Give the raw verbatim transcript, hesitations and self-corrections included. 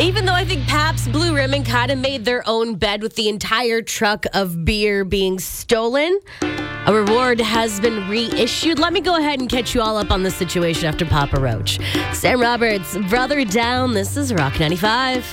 Even though I think Pabst Blue Ribbon kind of made their own bed with the entire truck of beer being stolen, a reward has been reissued. Let me go ahead and catch you all up on the situation after Papa Roach. Sam Roberts, Brother Down. This is Rock ninety-five.